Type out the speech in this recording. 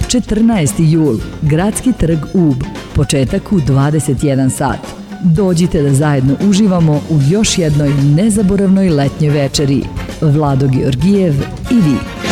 14. jul, Gradski trg Ub, početak u 21 sat. Dođite da zajedno uživamo u još jednoj nezaboravnoj letnjoj večeri. Vlado Georgijev i vi.